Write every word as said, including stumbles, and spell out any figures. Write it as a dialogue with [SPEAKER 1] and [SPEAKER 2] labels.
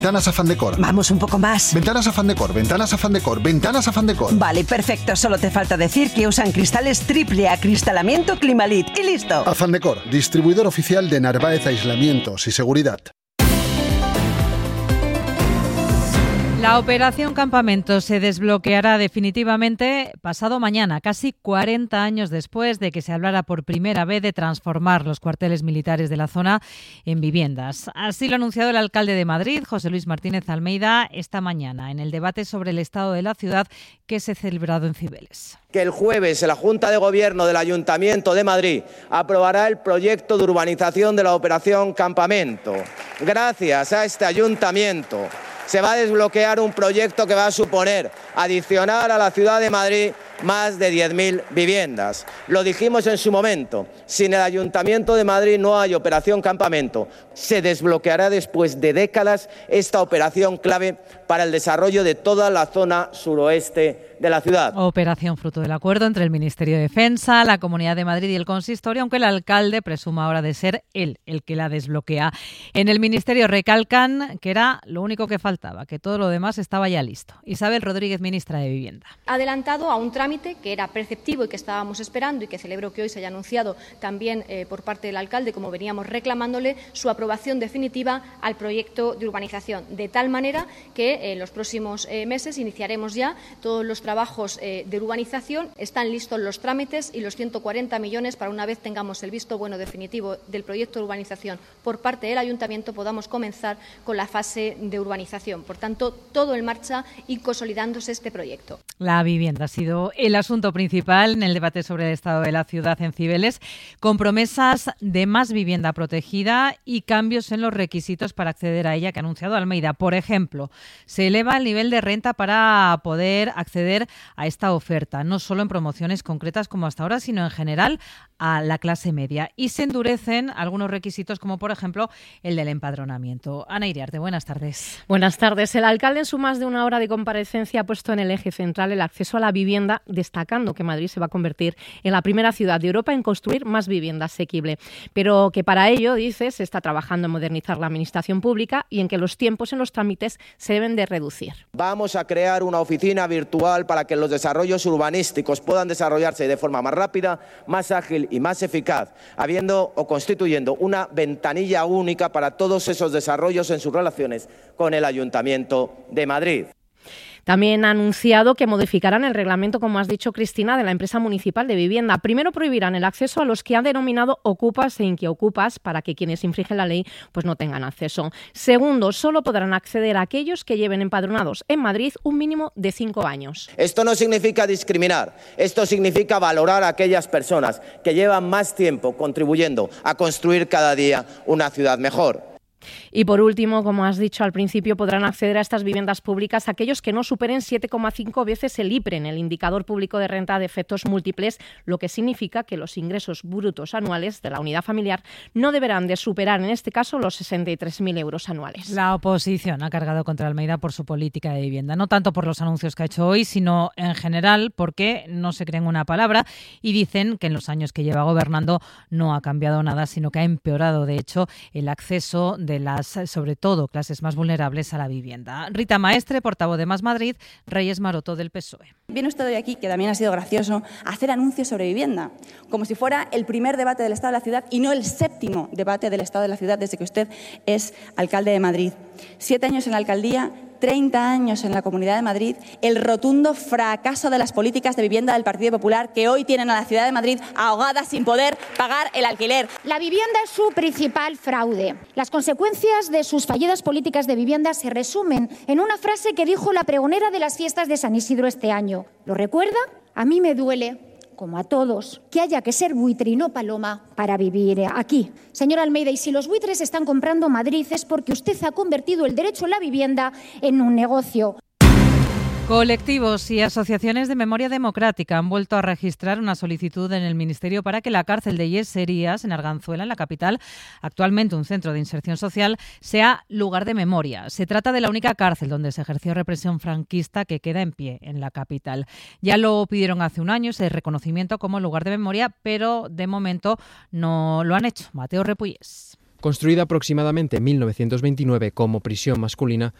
[SPEAKER 1] Ventanas Afán Decor.
[SPEAKER 2] Vamos un poco más.
[SPEAKER 1] Ventanas Afán Decor, Ventanas Afán Decor, Ventanas Afán Decor.
[SPEAKER 2] Vale, perfecto. Solo te falta decir que usan cristales triple acristalamiento Climalit y listo.
[SPEAKER 1] Afán Decor, distribuidor oficial de Narváez Aislamientos y Seguridad.
[SPEAKER 3] La operación Campamento se desbloqueará definitivamente pasado mañana, casi cuarenta años después de que se hablara por primera vez de transformar los cuarteles militares de la zona en viviendas. Así lo ha anunciado el alcalde de Madrid, José Luis Martínez Almeida, esta mañana en el debate sobre el estado de la ciudad que se ha celebrado en Cibeles.
[SPEAKER 4] Que el jueves la Junta de Gobierno del Ayuntamiento de Madrid aprobará el proyecto de urbanización de la operación Campamento. Gracias a este ayuntamiento se va a desbloquear un proyecto que va a suponer adicionar a la ciudad de Madrid más de diez mil viviendas. Lo dijimos en su momento, sin el Ayuntamiento de Madrid no hay operación Campamento. Se desbloqueará después de décadas esta operación clave para el desarrollo de toda la zona suroeste de la ciudad.
[SPEAKER 3] Operación fruto del acuerdo entre el Ministerio de Defensa, la Comunidad de Madrid y el Consistorio, aunque el alcalde presuma ahora de ser él el que la desbloquea. En el Ministerio recalcan que era lo único que faltaba, que todo lo demás estaba ya listo. Isabel Rodríguez, ministra de Vivienda.
[SPEAKER 5] Adelantado a un trámite que era perceptivo y que estábamos esperando y que celebro que hoy se haya anunciado también eh, por parte del alcalde, como veníamos reclamándole, su aprobación definitiva al proyecto de urbanización, de tal manera que en eh, los próximos eh, meses iniciaremos ya todos los trabajos eh, de urbanización. Están listos los trámites y los ciento cuarenta millones para una vez tengamos el visto bueno definitivo del proyecto de urbanización por parte del Ayuntamiento podamos comenzar con la fase de urbanización. Por tanto, todo en marcha y consolidándose este proyecto.
[SPEAKER 3] La vivienda ha sido el asunto principal en el debate sobre el estado de la ciudad en Cibeles, con promesas de más vivienda protegida y cambios en los requisitos para acceder a ella que ha anunciado Almeida. Por ejemplo, se eleva el nivel de renta para poder acceder a esta oferta, no solo en promociones concretas como hasta ahora, sino en general a la clase media. Y se endurecen algunos requisitos, como por ejemplo el del empadronamiento. Ana Iriarte, buenas tardes.
[SPEAKER 6] Buenas tardes. El alcalde en su más de una hora de comparecencia ha puesto en el eje central el acceso a la vivienda, destacando que Madrid se va a convertir en la primera ciudad de Europa en construir más vivienda asequible. Pero que para ello, dice, se está trabajando en modernizar la administración pública y en que los tiempos en los trámites se deben de reducir.
[SPEAKER 4] Vamos a crear una oficina virtual para que los desarrollos urbanísticos puedan desarrollarse de forma más rápida, más ágil y más eficaz, habiendo o constituyendo una ventanilla única para todos esos desarrollos en sus relaciones con el Ayuntamiento de Madrid.
[SPEAKER 6] También ha anunciado que modificarán el reglamento, como has dicho, Cristina, de la empresa municipal de vivienda. Primero prohibirán el acceso a los que han denominado ocupas e inquiocupas para que quienes infringen la ley pues no tengan acceso. Segundo, solo podrán acceder a aquellos que lleven empadronados en Madrid un mínimo de cinco años.
[SPEAKER 4] Esto no significa discriminar, esto significa valorar a aquellas personas que llevan más tiempo contribuyendo a construir cada día una ciudad mejor.
[SPEAKER 6] Y por último, como has dicho al principio, podrán acceder a estas viviendas públicas aquellos que no superen siete coma cinco veces el I P R E, en el indicador público de renta de efectos múltiples, lo que significa que los ingresos brutos anuales de la unidad familiar no deberán de superar, en este caso, los sesenta y tres mil euros anuales.
[SPEAKER 3] La oposición ha cargado contra Almeida por su política de vivienda, no tanto por los anuncios que ha hecho hoy, sino en general porque no se creen una palabra y dicen que en los años que lleva gobernando no ha cambiado nada, sino que ha empeorado, de hecho, el acceso de de las, sobre todo, clases más vulnerables a la vivienda. Rita Maestre, portavoz de Más Madrid, Reyes Maroto del P S O E.
[SPEAKER 7] Viene usted hoy aquí, que también ha sido gracioso, a hacer anuncios sobre vivienda, como si fuera el primer debate del Estado de la ciudad y no el séptimo debate del Estado de la ciudad desde que usted es alcalde de Madrid. Siete años en la alcaldía, treinta años en la Comunidad de Madrid, el rotundo fracaso de las políticas de vivienda del Partido Popular que hoy tienen a la ciudad de Madrid ahogada sin poder pagar el alquiler.
[SPEAKER 8] La vivienda es su principal fraude. Las consecuencias de sus fallidas políticas de vivienda se resumen en una frase que dijo la pregonera de las fiestas de San Isidro este año. ¿Lo recuerda? A mí me duele, como a todos, que haya que ser buitre y no paloma para vivir aquí. Señor Almeida, y si los buitres están comprando Madrid es porque usted ha convertido el derecho a la vivienda en un negocio.
[SPEAKER 3] Colectivos y asociaciones de memoria democrática han vuelto a registrar una solicitud en el Ministerio para que la cárcel de Yeserías, en Arganzuela, en la capital, actualmente un centro de inserción social, sea lugar de memoria. Se trata de la única cárcel donde se ejerció represión franquista que queda en pie en la capital. Ya lo pidieron hace un año, ese reconocimiento como lugar de memoria, pero de momento no lo han hecho. Mateo Repuyés.
[SPEAKER 9] Construida aproximadamente en mil novecientos veintinueve como prisión masculina,